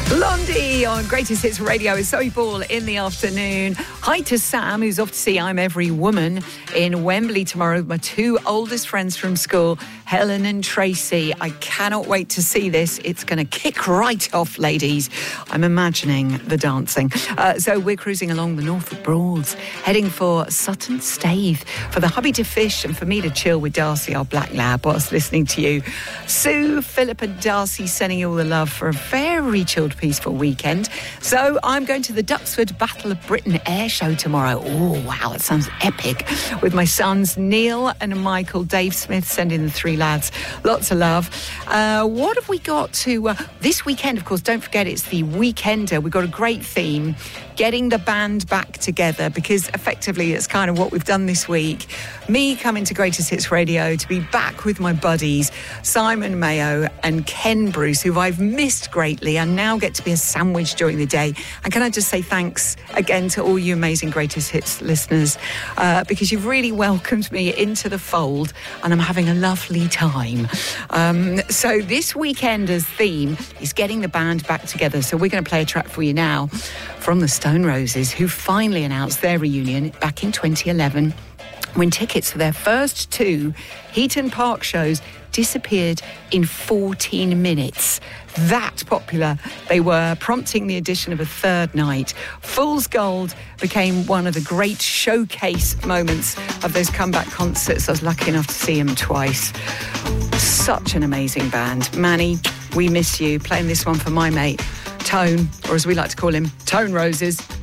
Blondie on Greatest Hits Radio is Zoe Ball in the afternoon. Hi to Sam, who's off to see I'm Every Woman in Wembley tomorrow with my two oldest friends from school, Helen and Tracy. I cannot wait to see this. It's going to kick right off, ladies. I'm imagining the dancing. So we're cruising along the Norfolk Broads, heading for Sutton Staithe for the hubby to fish and for me to chill with Darcy, our black lab, whilst listening to you. Sue, Philip and Darcy sending you all the love for a very chilled, peaceful weekend. So I'm going to the Duxford Battle of Britain air show tomorrow. Oh, wow, it sounds epic. With my sons Neil and Michael, Dave Smith sending the three lads lots of love. What have we got to this weekend? Of course, don't forget it's the Weekender. We've got a great theme, getting the band back together, because effectively it's kind of what we've done this week. Me coming to Greatest Hits Radio to be back with my buddies Simon Mayo and Ken Bruce, who I've missed greatly and now get to be a sandwich during the day. And can I just say thanks again to all you amazing Greatest Hits listeners, because you've really welcomed me into the fold and I'm having a lovely time. So this Weekender's theme is getting the band back together. So we're going to play a track for you now from the Stone Roses, who finally announced their reunion back in 2011 when tickets for their first two Heaton Park shows disappeared in 14 minutes. That popular they were, prompting the addition of a third night. Fool's Gold became one of the great showcase moments of those comeback concerts. I was lucky enough to see them twice. Such an amazing band. Manny, we miss you. Playing this one for my mate Tone, or as we like to call him, Tone Roses.